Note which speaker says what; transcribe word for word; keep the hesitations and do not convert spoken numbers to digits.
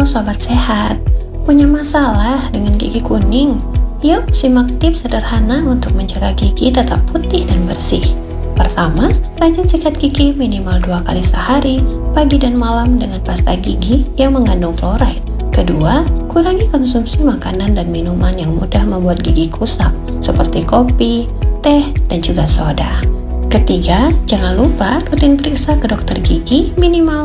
Speaker 1: Halo Sobat Sehat, punya masalah dengan gigi kuning? Yuk simak tips sederhana untuk menjaga gigi tetap putih dan bersih. Pertama, rajin sikat gigi minimal dua kali sehari, pagi dan malam dengan pasta gigi yang mengandung fluoride. Kedua, kurangi konsumsi makanan dan minuman yang mudah membuat gigi kusam, seperti kopi, teh, dan juga soda. Ketiga, jangan lupa rutin periksa ke dokter gigi minimal